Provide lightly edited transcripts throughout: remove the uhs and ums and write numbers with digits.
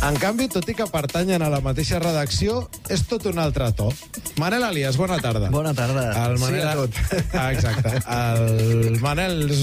En canvi, tot i que pertanyen a la mateixa redacció, és tot un altre to. Manel Alias, bona tarda. Bona tarda. El Manel... Sí a tot. Exacte. El Manel és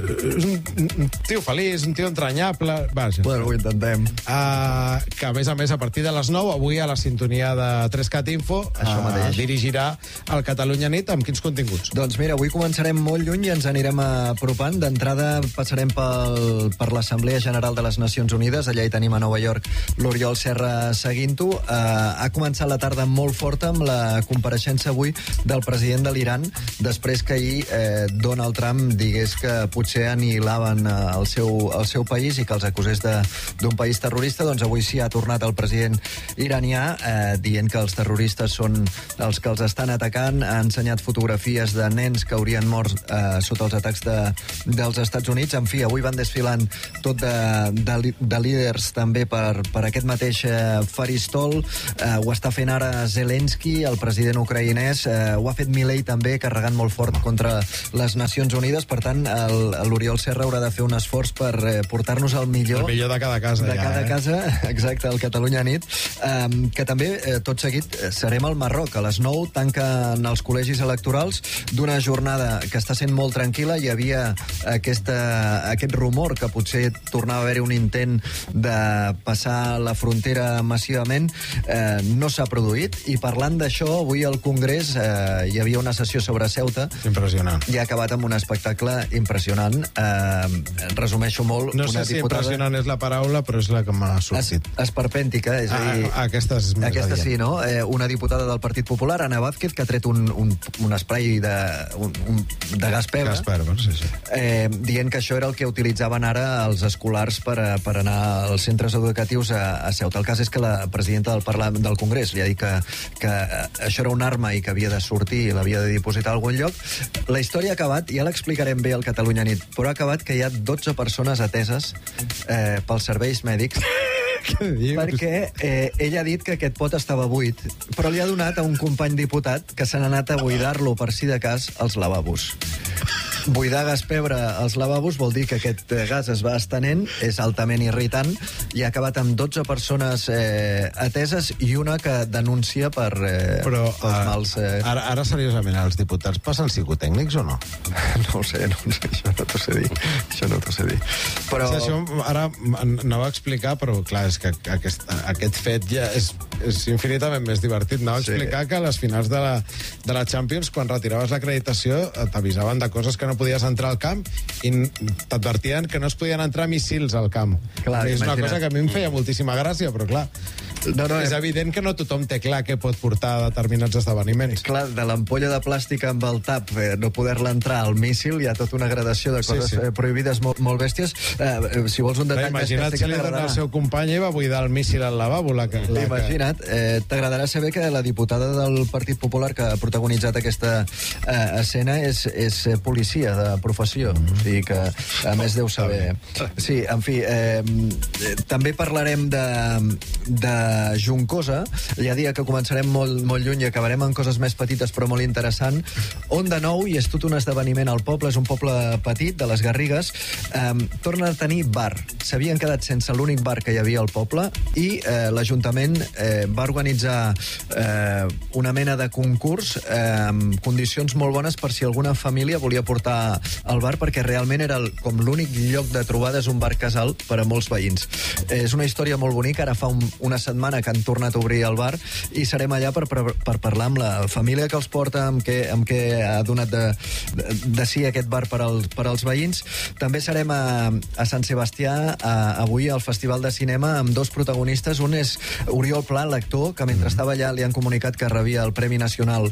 un tio feliç, un tio entranyable. Vaja. Bueno, ho intentem. Que, a més, a partir de les 9, avui a la sintonia de 3CAT Info, dirigirà el Catalunya Nit. Amb quins continguts? Doncs mira, avui començarem molt lluny i ens anirem apropant. D'entrada passarem per l'Assemblea General de les Nacions Unides. Allà hi tenim a Nova York l'Oriol Serra seguint-ho. Ha començat la tarda molt forta amb la compareixença avui del president de l'Iran, després que ahir Donald Trump digués que potser anihilaven el seu país i que els acusés d'un país terrorista. Doncs avui sí ha tornat el president iranià dient que els terroristes són els que els estan atacant. Ha ensenyat fotografies de nens que haurien mort sota els atacs dels Estats Units. En fi, avui van desfilant tot de líders també per aquest mateix faristol. Ho està fent ara Zelensky, el president ucraïnès. Ho ha fet Milei també, carregant molt fort contra les Nacions Unides. Per tant, l'Oriol Serra haurà de fer un esforç per portar-nos el millor de cada casa. Casa, exacte, el Catalunya Nit. Que també, tot seguit, serem al Marroc. A les 9 tanquen els col·legis electorals d'una jornada que està sent molt tranquil·la. Hi havia aquest rumor que potser tornava a haver-hi un intent de passar la frontera massivament. No s'ha produït, i parlant d'això, avui al Congrés hi havia una sessió sobre Ceuta. Impressionant. I ha acabat amb un espectacle impressionant. Resumeixo molt. No sé si impressionant és la paraula, però és la que m'ha sortit. Esperpèntica, és a dir... Aquesta és més Aquesta sí, no? Una diputada del Partit Popular, Ana Vázquez, que ha tret un spray de gas pebre. Gas pebre, sí. Dient que això era el que utilitzaven ara els escolars per anar als centres educatius a Ceuta. El cas és que la presidenta del Congrés li ha dit que això era una arma i que havia de sortir i l'havia de dipositar a algun lloc. La història ha acabat, ja l'explicarem bé al Catalunya Nit, però ha acabat que hi ha 12 persones ateses pels serveis mèdics perquè ell ha dit que aquest pot estava buit, però li ha donat a un company diputat que s'ha anat a buidar-lo per si de cas als lavabos. Buidar gas pebre als lavabos vol dir que aquest gas es va estenent, és altament irritant, i ha acabat amb 12 persones ateses i una que denuncia pels mals... Ara, seriosament, els diputats passen psicotècnics o no? No ho sé, això no t'ho sé dir. Però... Sí, això ara anava a explicar, però clar, és que aquest fet ja és infinitament més divertit. Anava a explicar que a les finals de la Champions, quan retiraves l'acreditació, t'avisaven de coses que no podies entrar al camp i t'advertien que no es podien entrar missils al camp. Clar, és una cosa que a mi em feia moltíssima gràcia, però clar, és evident que no tothom té clar què pot portar a determinats esdeveniments. Clar, de l'ampolla de plàstic amb el tap, no poder-la entrar al míssil, hi ha tota una gradació de coses prohibides molt bèsties. Si vols un detall... Imagina't si li dona el seu company i va buidar el míssil al lavabo. Imagina't. T'agradarà saber que la diputada del Partit Popular que ha protagonitzat aquesta escena és policia de professió, o sigui que a més deu saber. Sí, en fi, també parlarem de Juncosa. Hi ha dia que començarem molt lluny i acabarem amb coses més petites però molt interessant. Onda Nou, i és tot un esdeveniment al poble, és un poble petit de les Garrigues, torna a tenir bar. S'havien quedat sense l'únic bar que hi havia al poble i l'Ajuntament va organitzar una mena de concurs amb condicions molt bones per si alguna família volia portar al bar, perquè realment era com l'únic lloc de trobada, és un bar casal per a molts veïns. És una història molt bonica. Ara fa una setmana que han tornat a obrir el bar i serem allà per parlar amb la família que els porta, amb què ha donat de sí aquest bar per als veïns. També serem a Sant Sebastià avui al Festival de Cinema amb dos protagonistes. Un és Oriol Pla, l'actor, que mentre estava allà li han comunicat que rebia el Premi Nacional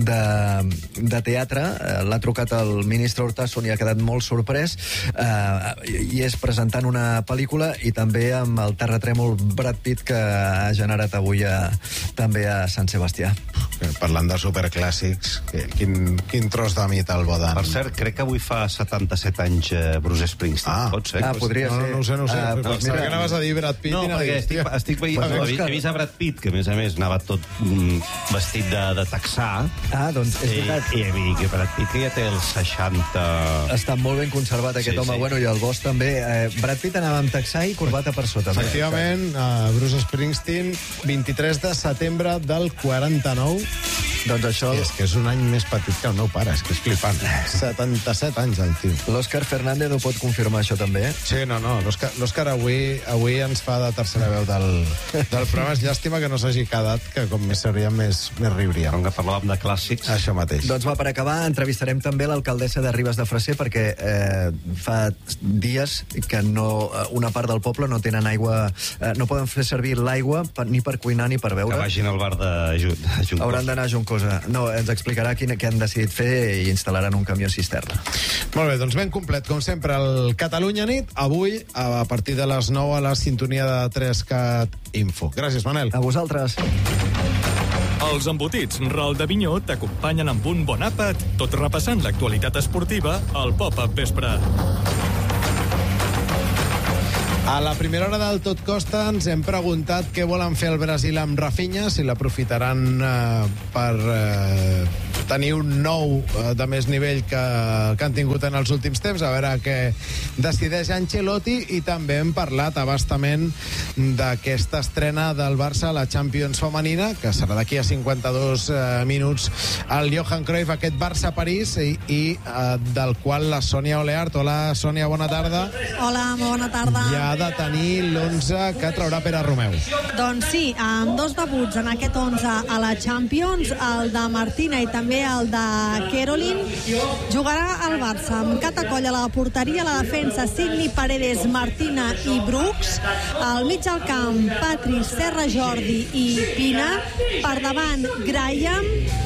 de Teatre. L'ha trucat el ministre Hortasson i ha quedat molt sorprès, i és presentant una pel·lícula, i també amb el terratrèmol Brad Pitt, que ha generat avui també a Sant Sebastià. Parlant de superclàssics, quin tros de mit el Bodan. Per cert, crec que avui fa 77 anys Bruce Springsteen. Pot ser? Podria ser. No ho sé. Pensava que anaves a dir Brad Pitt. No, perquè estic veient... He vist a Brad Pitt, que a més anava tot vestit de texà. Doncs és veritat. I que Brad Pitt que ja té els 60... Està molt ben conservat aquest home. Bueno, i el Bosch també. Brad Pitt anava amb texà i corbata per sota. Efectivament, Bruce Springsteen, 23 de setembre del 49. Doncs això... És que és un any més petit que el meu pare, és que és flipant. 77 anys, el tio. L'Òscar Fernández ho pot confirmar, això també? Sí, no. L'Òscar avui ens fa de tercera veu del programa. És llàstima que no s'hagi quedat, que com més seuríem, més riuríem. Com que parlàvem de clàssics. Això mateix. Doncs per acabar, entrevistarem també l'alcaldessa de Ribes de Freser, perquè fa dies que una part del poble no tenen aigua, no poden fer servir l'aigua ni per cuinar ni per beure. Que vagin al bar de Juncosa. Hauran d'anar a Juncosa. No, ens explicarà què han decidit fer i instal·laran un camió cisterna. Molt bé, doncs ben complet, com sempre, el Catalunya Nit, avui, a partir de les 9 a la sintonia de 3CAT Info. Gràcies, Manel. A vosaltres. Els embotits Ral de Vinyó t'acompanyen amb un bon àpat, tot repassant l'actualitat esportiva al Pop-Up Vespre. A la primera hora del Tot Costa ens hem preguntat què volen fer el Brasil amb Rafinha, si l'aprofitaran per tenir un nou de més nivell que han tingut en els últims temps, a veure què decideix Ancelotti, i també hem parlat abastament d'aquesta estrena del Barça a la Champions femenina, que serà d'aquí a 52 minuts al Johan Cruyff, aquest Barça-París, i del qual la Sònia Oleart. Hola, Sònia, bona tarda. Hola, bona tarda. Ja ha de tenir l'11 que traurà Pere Romeu. Doncs sí, amb dos debuts en aquest 11 a la Champions, el de Martina i també el de Caroline. Jugarà el Barça amb Catacoll a la porteria, la defensa Sidney Paredes, Martina i Brooks, al mig del camp Patri, Serra Jordi i Pina, per davant Graham,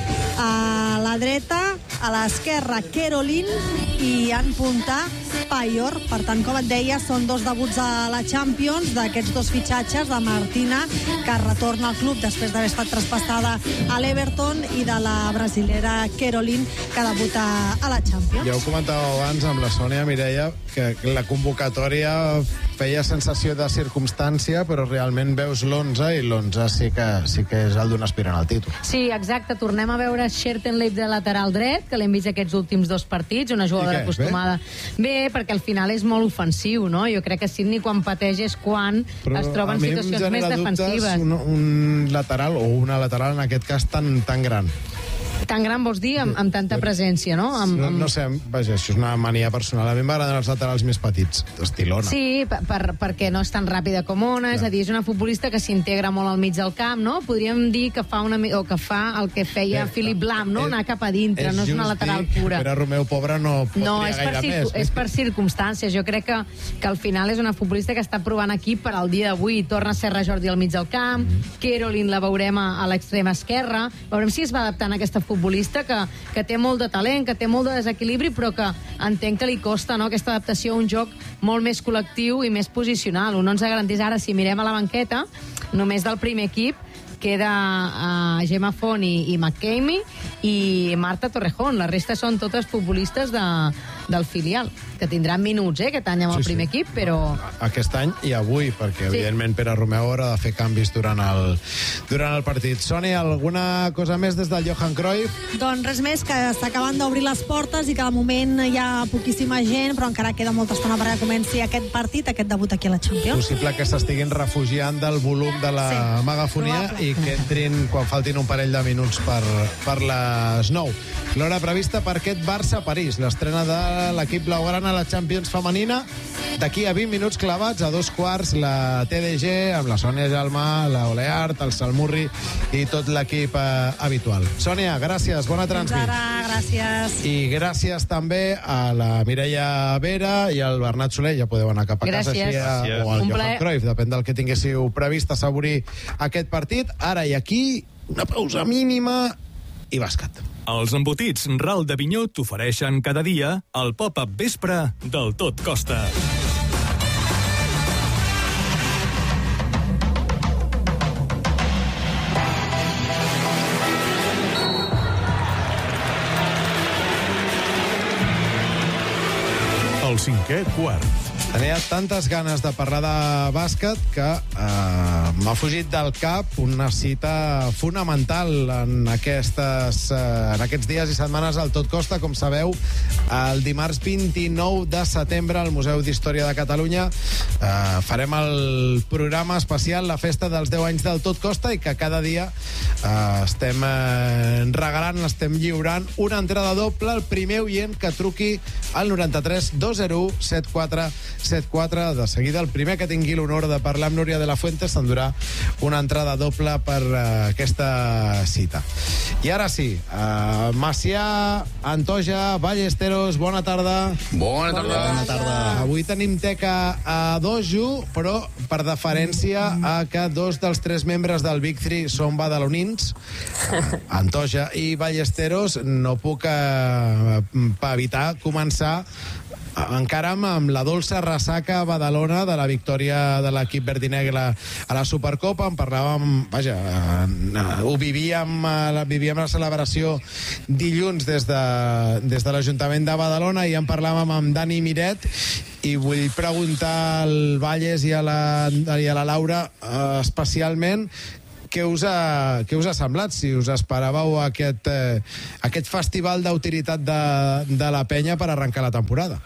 a la dreta, a l'esquerra Caroline i en punta Payor. Per tant, com et deia, són dos debuts a la Champions d'aquests dos fitxatges, de Martina, que retorna al club després d'haver estat traspassada a l'Everton, i de la brasilera Caroline, que debuta a la Champions. Ja ho comentàveu abans amb la Sònia, Mireia, que la convocatòria feia sensació de circumstància, però realment veus l'11 i l'11 sí que és el d'un aspirant al títol. Sí, exacte. Tornem a veure Schertenleib de lateral dret, que l'hem vist aquests últims dos partits, una jugadora acostumada. Bé, perquè al final és molt ofensiu, no? Jo crec que Sidney, quan pateix, és quan es troba en situacions més defensives. Un lateral, o una lateral en aquest cas tan gran. Tan gran, vols dir, amb tanta presència, no? No sé, vaja, això és una mania personal. A mi m'agraden els laterals més petits, d'estilona. Sí, perquè no és tan ràpida com ona, és a dir, és una futbolista que s'integra molt al mig del camp, no? Podríem dir que fa el que feia Philip Lahm, no? Anar cap a dintre, no és una lateral pura. Pere Romeu, pobre, no pot triar gaire més. És per circumstàncies. Jo crec que al final és una futbolista que està provant aquí per al dia d'avui. Torna a Serra Jordi al mig del camp, Caroline la veurem a l'extrema esquerra, veurem si es va adaptant a aquesta futbolista que té molt de talent, que té molt de desequilibri, però que entenc que li costa, no?, aquesta adaptació a un joc molt més col·lectiu i més posicional. Un 11 garantís. Ara, si mirem a la banqueta, només del primer equip queda Gemma Font i McCamey i Marta Torrejón. La resta són totes futbolistes del filial, que tindran minuts aquest any amb el primer equip, però... Aquest any i avui, perquè evidentment Pere Romeu haurà de fer canvis durant el partit. Sònia, alguna cosa més des del Johan Cruyff? Doncs res més, que s'acaben d'obrir les portes i que de moment hi ha poquíssima gent, però encara queda molta estona perquè comenci aquest partit, aquest debut aquí a la Champions. Possible que s'estiguin refugiant del volum de la megafonia i que entrin quan faltin un parell de minuts per les 9. L'hora prevista per aquest Barça-París, l'estrena de l'equip blaugrana a la Champions femenina. D'aquí a 20 minuts clavats, a 2:15, la TDG, amb la Sònia Jalmà, la Oleart, el Salmurri i tot l'equip habitual. Sònia, gràcies, bona transmit. Fins ara, gràcies. I gràcies també a la Mireia Vera i al Bernat Soler. Ja podeu anar cap a casa, així, o al Johan Cruyff, depèn del que tinguéssiu previst assaborir aquest partit. Ara i aquí, una pausa mínima i bàsquet. Els embotits Ral de Vinyó t'ofereixen cada dia el Pop-Up Vespre del Tot Costa. Aquest quart. Tenia tantes ganes de parlar de bàsquet que m'ha fugit del cap una cita fonamental en aquests dies i setmanes al Tot Costa. Com sabeu, el dimarts 29 de setembre al Museu d'Història de Catalunya farem el programa especial, la festa dels 10 anys del Tot Costa, i que cada dia estem regalant, estem lliurant una entrada doble al primer oient que truqui al 93 201 7474. De seguida, el primer que tingui l'honor de parlar amb Núria de la Fuente s'endurà una entrada doble per aquesta cita. I ara sí, Macià, Antoja, Ballesteros, bona tarda. Bona tarda. Avui tenim teca a dojo, però per deferència a que dos dels tres membres del Big Three són badalonins, Antoja i Ballesteros, no puc evitar començar encara amb la dolça ressaca a Badalona de la victòria de l'equip verdinegre a la Supercopa. En parlàvem, ho vivíem la celebració dilluns des de l'Ajuntament de Badalona, i en parlàvem amb Dani Miret, i vull preguntar al Valles i a la Laura especialment què us ha semblat, si us esperàveu aquest festival d'utilitat de la penya per arrencar la temporada.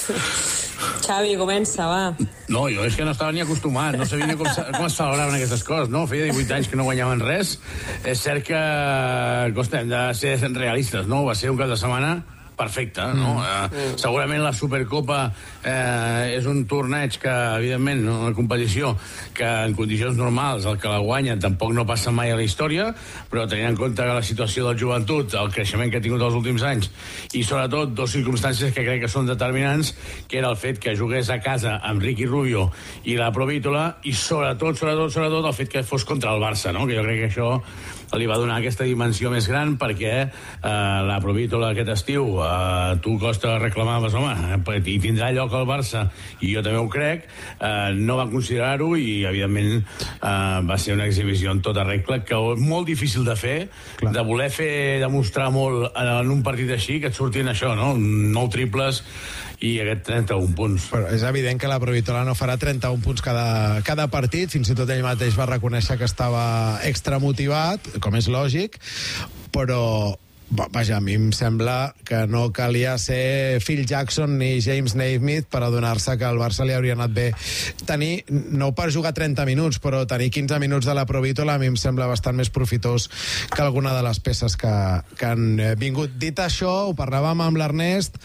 Xavi, comença, va. No, jo és que no estava ni acostumat, no sabia ni com es celebraven aquestes coses, no? Feia 18 anys que no guanyaven res. És cert que hem de ser realistes, no? Va ser un cap de setmana perfecte, no? Segurament la Supercopa és un torneig que, evidentment, una competició que en condicions normals el que la guanya tampoc no passa mai a la història, però tenint en compte la situació del joventut, el creixement que ha tingut els últims anys, i sobretot dues circumstàncies que crec que són determinants, que era el fet que jugués a casa amb Ricky Rubio i la Provítola, i sobretot el fet que fos contra el Barça, no? Que jo crec que això li va donar aquesta dimensió més gran, perquè la Provítola aquest estiu, tu, Costa, reclamaves, home, i tindrà lloc al Barça, i jo també ho crec, no van considerar-ho, i evidentment va ser una exhibició en tota regla, que és molt difícil de fer. Clar. De voler demostrar molt en un partit així, que et surtin això, no? 9 triples i aquest 31 punts. Però és evident que la Provítola no farà 31 punts cada partit, fins i tot ell mateix va reconèixer que estava extramotivat, com és lògic, però vaja, a mi em sembla que no calia ser Phil Jackson ni James Naismith per adonar-se que al Barça li hauria anat bé tenir, no per jugar 30 minuts, però tenir 15 minuts de la Provítola a mi em sembla bastant més profitós que alguna de les peces que han vingut. Dit això, ho parlàvem amb l'Ernest,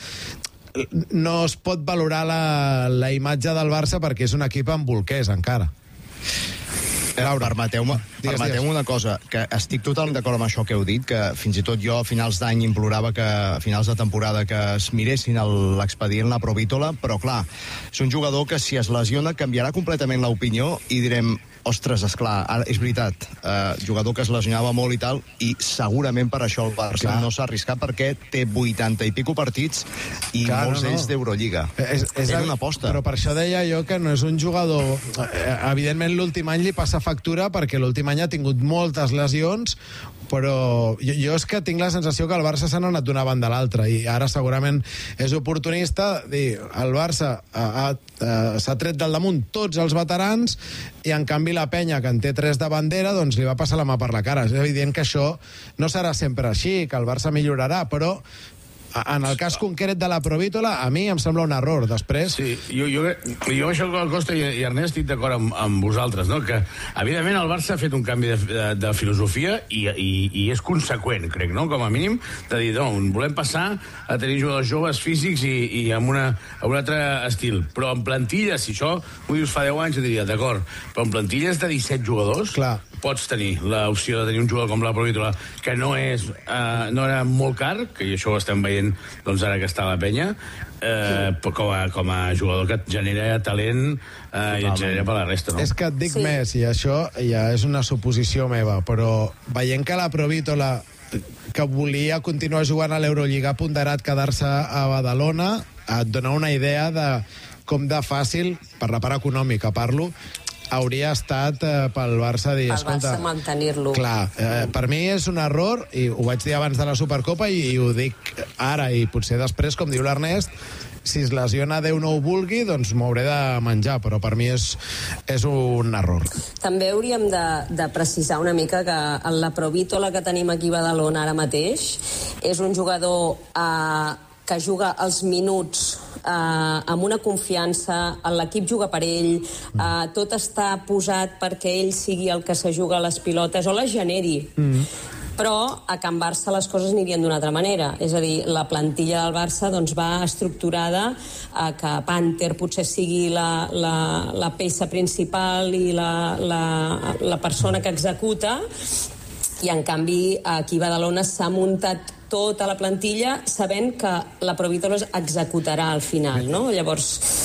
no es pot valorar la imatge del Barça perquè és un equip amb bolquers encara. Laura, permeteu-me una cosa, que estic totalment d'acord amb això que heu dit, que fins i tot jo a finals d'any implorava que a finals de temporada que es miressin l'expedient la Provítola, però clar, és un jugador que si es lesiona canviarà completament l'opinió i direm, ostres, esclar, és veritat, jugador que es lesionava molt i tal, i segurament per això el Barça no s'ha arriscat, perquè té 80 i pico partits i molts d'ells d'Eurolliga. És una aposta. Però per això deia jo que no és un jugador... Evidentment l'últim any li passa factura, perquè l'últim any ha tingut moltes lesions, però jo és que tinc la sensació que el Barça s'ha anat d'una banda a l'altra, i ara segurament és oportunista dir, el Barça s'ha tret del damunt tots els veterans, i en canvi la penya, que en té 3 de bandera, doncs li va passar la mà per la cara. És evident que això no serà sempre així, que el Barça millorarà, però en el cas concret de la Provítola, a mi em sembla un error. Després... Sí, jo això, Costa i Ernest, estic d'acord amb vosaltres, no? Que, evidentment, el Barça ha fet un canvi de filosofia i és conseqüent, crec, no? Com a mínim, de dir, no, volem passar a tenir jugadors joves, físics i amb un altre estil. Però en plantilles, si això ho dius fa 10 anys, jo diria, d'acord, però en plantilles de 17 jugadors... Clar. Pots tenir l'opció de tenir un jugador com la Provítola, que no era molt car, que això ho estem veient doncs ara que està a la penya, com a jugador que et genera talent i et genera per la resta, no? És que et dic més, i això ja és una suposició meva, però veient que la Provítola, que volia continuar jugant a l'Eurolliga, ha ponderat quedar-se a Badalona, et dona una idea de com de fàcil, per la part econòmica parlo, hauria estat pel Barça dir, escolta... El Barça mantenir-lo. Clar, per mi és un error, i ho vaig dir abans de la Supercopa, i ho dic ara, i potser després, com diu l'Ernest, si es lesiona Déu no ho vulgui, doncs m'ho hauré de menjar, però per mi és un error. També hauríem de precisar una mica que la Provítola que tenim aquí a Badalona ara mateix és un jugador que juga els minuts amb una confiança, l'equip juga per ell, tot està posat perquè ell sigui el que se juga les pilotes o les generi. Però a Can Barça les coses anirien d'una altra manera. És a dir, la plantilla del Barça doncs, va estructurada que Panther potser sigui la peça principal i la persona que executa, i en canvi aquí a Badalona s'ha muntat tota la plantilla sabent que la Provítola executarà al final, no? Llavors,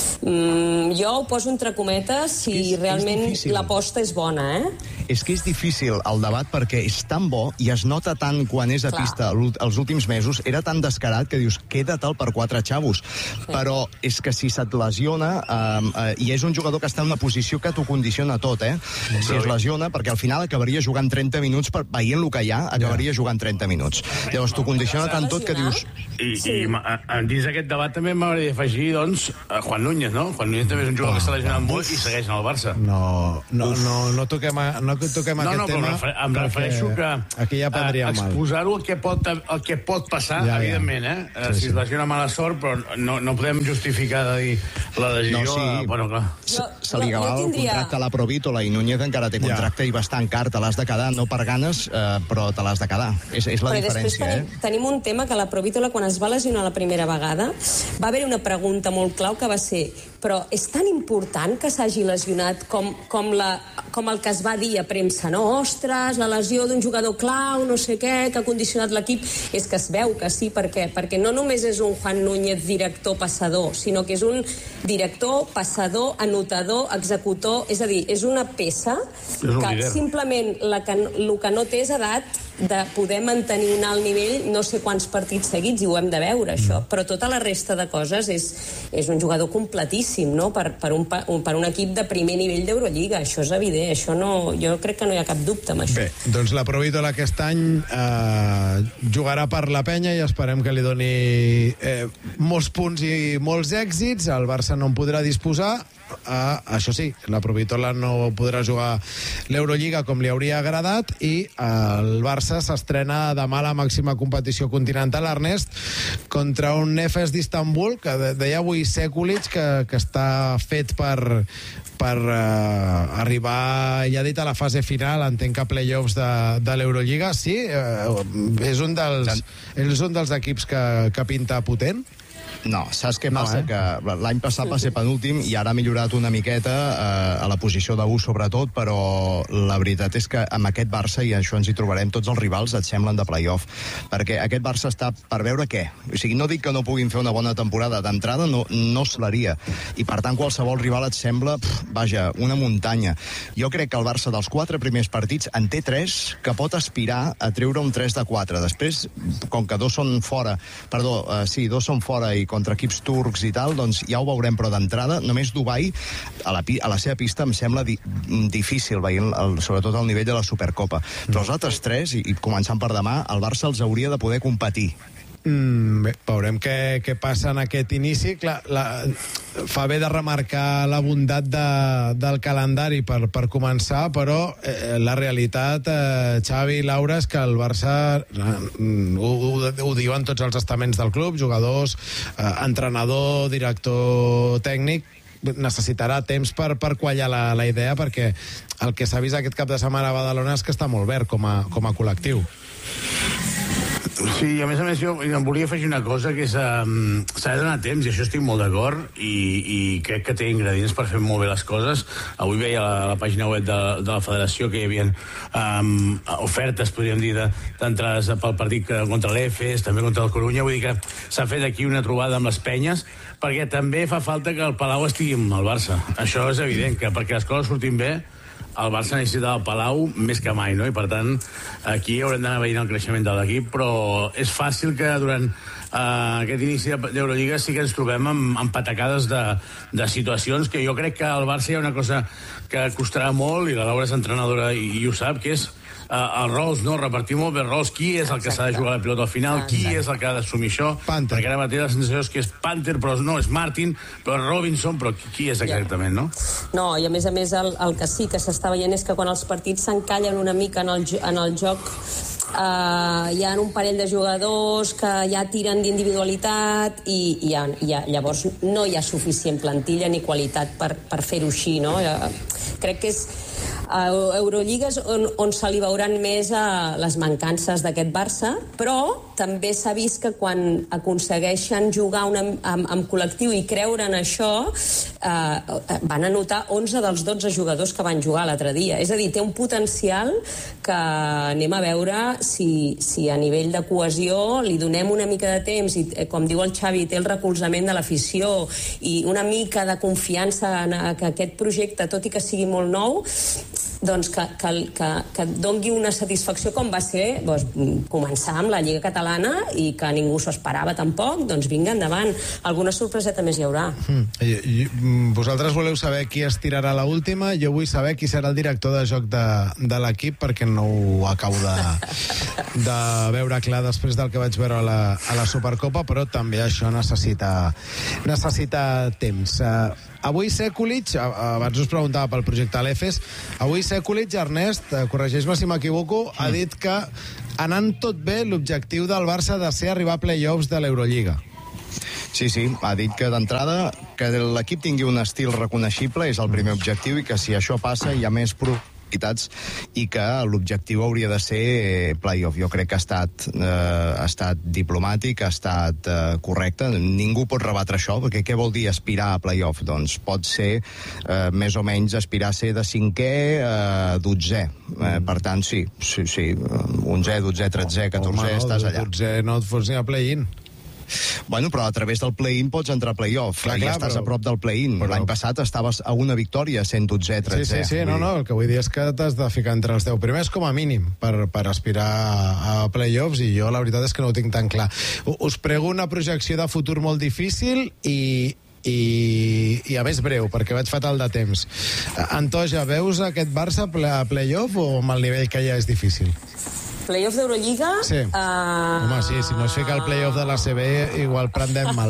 jo ho poso entre cometes si realment l'aposta és bona, És que és difícil el debat perquè és tan bo i es nota tant quan és a pista els últims mesos, era tan descarat que dius, queda-te'l per 4 xavos. Però és que si se't lesiona, i és un jugador que està en una posició que t'ho condiciona tot, si es lesiona, perquè al final acabaria jugant 30 minuts, veient el que hi ha, acabaria jugant 30 minuts. Llavors t'ho condiciona tant tot que dius... I dins d'aquest debat també m'hauria d'afegir, doncs, Juan Núñez, no? Juan Núñez també és un jugador que s'ha lesionat molt i segueix en el Barça. No toquem aquest tema. Em refereixo que aquí ja prendria mal. Exposar-ho el que pot passar, evidentment, si es lesiona mala sort, però no podem justificar de dir la lesió. Bueno, clar. Se li acabava el contracte a la Provítola i Núñez encara té contracte i bastant car, te l'has de quedar, no per ganes, però te l'has de quedar. És la diferència, Tenim un tema que la Provítola, quan es va lesionar la primera vegada, va haver una pregunta molt clau que va ser, però és tan important que s'hagi lesionat com el que es va dir a premsa, no? Ostres, la lesió d'un jugador clau, no sé què, que ha condicionat l'equip. És que es veu que sí, perquè no només és un Juan Núñez director passador, sinó que és un director, passador, anotador, executor, és a dir, és una peça que simplement el que no té és edat de poder mantenir un alt nivell no sé quants partits seguits, i ho hem de veure, això. Però tota la resta de coses és un jugador completíssim, no? Per un equip de primer nivell d'Eurolliga. Això és evident, jo crec que no hi ha cap dubte amb això. Bé, doncs la Provítola aquest any jugarà per la penya i esperem que li doni molts punts i molts èxits. El Barça no en podrà disposar. Això sí, la Provítola no podrà jugar l'Eurolliga com li hauria agradat, i el Barça s'estrena demà a la màxima competició continental, Ernest, contra un Efes d'Istanbul, que deia avui Sekulic que està fet per arribar, ja dit, a la fase final, entenc que playoffs de l'Eurolliga. Sí, és un dels equips que pinta potent. No, saps què passa? Que l'any passat va ser penúltim i ara ha millorat una miqueta a la posició d'1 sobretot, però la veritat és que amb aquest Barça, i això ens hi trobarem, tots els rivals et semblen de playoff, perquè aquest Barça està per veure què. O sigui, no dic que no puguin fer una bona temporada d'entrada, no s'laria, i per tant qualsevol rival et sembla, vaja, una muntanya. Jo crec que el Barça dels 4 primers partits en té 3 que pot aspirar a treure un 3 de 4. Després, com que 2 són fora i contra equips turcs i tal, doncs ja ho veurem, però d'entrada, només Dubai a la seva pista em sembla difícil, veient sobretot el nivell de la Supercopa. Però els altres 3, i començant per demà, el Barça els hauria de poder competir. Bé, veurem què passa en aquest inici. Clar, fa bé de remarcar la bondat del calendari per començar, però la realitat, Xavi i Laura, és que el Barça ho diuen tots els estaments del club, jugadors, entrenador, director tècnic, necessitarà temps per quallar la idea, perquè el que s'ha vist aquest cap de setmana a Badalona és que està molt verd com a col·lectiu. Sí, a més jo em volia afegir una cosa, que és s'ha de donar temps, i això estic molt d'acord, i crec que té ingredients per fer molt bé les coses. Avui veia a la pàgina web de la federació que hi havia ofertes, podríem dir, d'entrades pel partit contra l'Efes, també contra el Corunya. Vull dir que s'ha fet aquí una trobada amb les penyes, perquè també fa falta que el Palau estigui amb el Barça. Això és evident, que perquè les coses surtin bé, el Barça necessita el Palau més que mai, no? I per tant, aquí haurem d'anar veient el creixement de l'equip, però és fàcil que durant aquest inici d'Eurolliga sí que ens trobem amb patacades de situacions que jo crec que al Barça hi ha una cosa que costarà molt, i la Laura és entrenadora i ho sap, que és els rols, no? Repartir molt bé rols. Qui és el que s'ha de jugar la pilota al final? Qui és el que ha d'assumir això? Panther. Perquè ara mateix la sensació és que és Panther, però no, és Martin, però Robinson, però qui és exactament, no? No, i a més el que sí que s'està veient és que quan els partits s'encallen una mica en el joc, hi ha un parell de jugadors que ja tiren d'individualitat i llavors no hi ha suficient plantilla ni qualitat per fer-ho així, no? Crec que és a Eurolliga és on se li veuran més les mancances d'aquest Barça, però també s'ha vist que quan aconsegueixen jugar amb col·lectiu i creure en això, van anotar 11 dels 12 jugadors que van jugar l'altre dia. És a dir, té un potencial que anem a veure si a nivell de cohesió li donem una mica de temps i, com diu el Xavi, té el recolzament de l'afició i una mica de confiança en que aquest projecte, tot i que sigui molt nou, doncs que dongui una satisfacció com va ser començar amb la Lliga Catalana i que ningú s'ho esperava tampoc, doncs vinga endavant. Alguna sorpreseta més hi haurà. Vosaltres voleu saber qui es tirarà a l'última? Jo vull saber qui serà el director de joc de l'equip, perquè no ho acabo de veure clar després del que vaig veure a la Supercopa, però també això necessita temps. Avui Sekulic, abans us preguntava pel projecte a l'EFES, avui Sekulic, Ernest, corregeix-me si m'equivoco, ha dit que anant tot bé l'objectiu del Barça ha de ser arribar a play-offs de l'Eurolliga. Sí, ha dit que d'entrada que l'equip tingui un estil reconeixible és el primer objectiu i que si això passa hi ha més i que l'objectiu hauria de ser play-off. Jo crec que ha estat diplomàtic, ha estat correcte. Ningú pot rebatre això, perquè què vol dir aspirar a play-off? Doncs pot ser més o menys aspirar a ser de 5è a 12è. Per tant, sí, 11è, 12è, 13è, 14è, estàs allà. 12è no et fots ni a play-in. Bueno, però a través del play-in pots entrar a play-off. Ja estàs a prop del play-in. L'any passat estaves a una victòria, sent 12è, 13è. Sí, no, el que vull dir és que t'has de ficar entre els 10 primers com a mínim per aspirar a play-offs, i jo la veritat és que no ho tinc tan clar. Us prego una projecció de futur molt difícil i a més breu, perquè vaig fatal de temps. Antoja, veus aquest Barça a play-off o amb el nivell que ja és difícil? Playoff d'Eurolliga? Sí. Home, sí, si no es fica el playoff de la CB, igual prendem mal.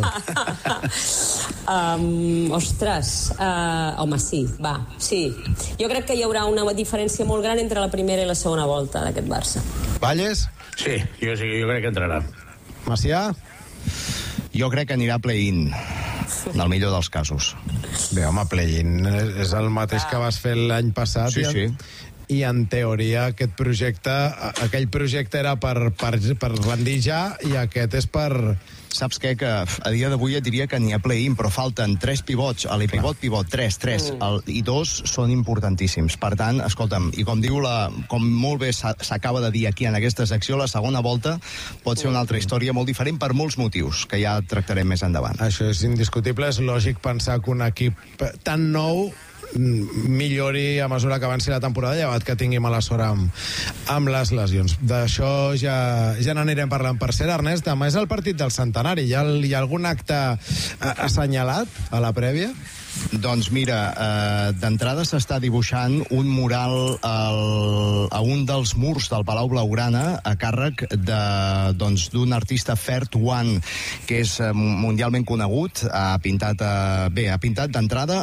Home, sí, va, sí. Jo crec que hi haurà una diferència molt gran entre la primera i la segona volta d'aquest Barça. Valles? Sí, jo crec que entrarà. Macià? Jo crec que anirà play-in, en el millor dels casos. Bé, home, play-in és el mateix que vas fer l'any passat. Sí. I en teoria aquell projecte era per rendir ja, i aquest és per... Saps què? Que a dia d'avui et diria que n'hi ha play-in, però falten 3 pivots, pivot, 3, i 2 són importantíssims. Per tant, escolta'm, i com molt bé s'acaba de dir aquí en aquesta secció, la segona volta pot ser una altra història molt diferent per molts motius, que ja tractarem més endavant. Això és indiscutible, és lògic pensar que un equip tan nou millori a mesura que avanci la temporada, llevat que tingui mala sort amb les lesions. D'això ja n'anirem parlant. Per cert, Ernest, demà és el partit del centenari. Hi ha algun acte assenyalat a la prèvia? Doncs mira, d'entrada s'està dibuixant un mural a un dels murs del Palau Blaugrana a càrrec d'un artista Fert One, que és mundialment conegut. Ha pintat d'entrada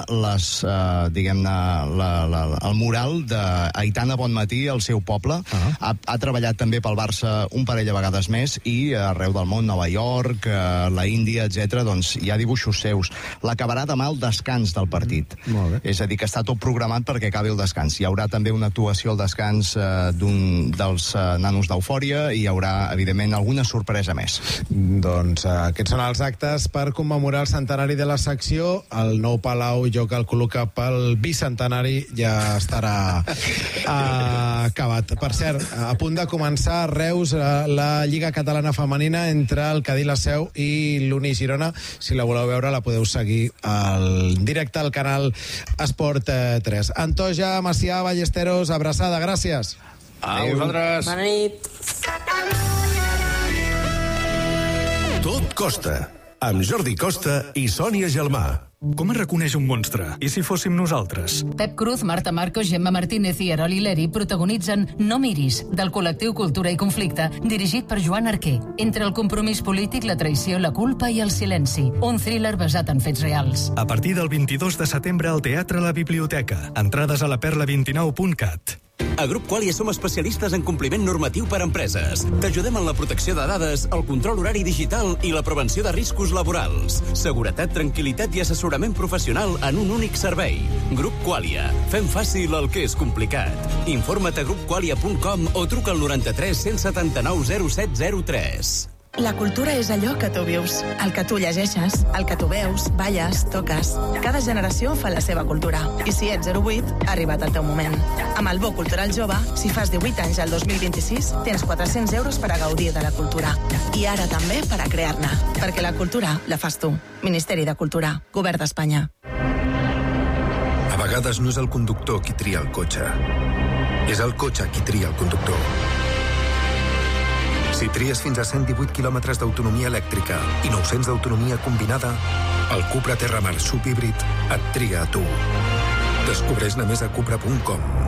el mural d'Aitana Bonmatí al seu poble. Ha treballat també pel Barça un parell de vegades més i arreu del món, Nova York, la Índia, etc. Doncs hi ha dibuixos seus. L'acabarà demà al descans del partit. És a dir, que està tot programat perquè acabi el descans. Hi haurà també una actuació al descans d'un dels nanos d'Eufòria i hi haurà, evidentment, alguna sorpresa més. Doncs aquests són els actes per commemorar el centenari de la secció. El nou Palau, jo calculo que pel bicentenari ja estarà acabat. Per cert, a punt de començar a Reus la Lliga Catalana Femenina entre el Cadí la Seu i l'Uni Girona. Si la voleu veure, la podeu seguir al directe al canal Esport 3. Antoja, Macià, Ballesteros, abraçada, gràcies. A vosaltres. Bona nit. Tot Et costa, amb Jordi Costa i Sònia Gelmà. Com es reconeix un monstre? I si fóssim nosaltres? Pep Cruz, Marta Marcos, Gemma Martínez i Erol Ileri protagonitzen No miris, del col·lectiu Cultura i Conflicte, dirigit per Joan Arquer. Entre el compromís polític, la traïció, la culpa i el silenci. Un thriller basat en fets reals. A partir del 22 de setembre al Teatre La Biblioteca. Entrades a la perla29.cat. A Grup Qualia som especialistes en compliment normatiu per a empreses. T'ajudem en la protecció de dades, el control horari digital i la prevenció de riscos laborals. Seguretat, tranquil·litat i assessorament professional en un únic servei. Grup Qualia. Fem fàcil el que és complicat. Informa't a grupqualia.com o truca al 93 179 0703. La cultura és allò que tu vius, el que tu llegeixes, el que tu veus, balles, toques. Cada generació fa la seva cultura. I si ets 08, ha arribat el teu moment. Amb el Bo Cultural Jove, si fas 18 anys al 2026, tens 400 euros per a gaudir de la cultura. I ara també per a crear-ne. Perquè la cultura la fas tu. Ministeri de Cultura. Govern d'Espanya. A vegades no és el conductor qui tria el cotxe. És el cotxe qui tria el conductor. Si tries fins a 118 quilòmetres d'autonomia elèctrica i 900 d'autonomia combinada, el Cupra Terramar subhíbrid et tria a tu. Descobreix-ne més a cupra.com.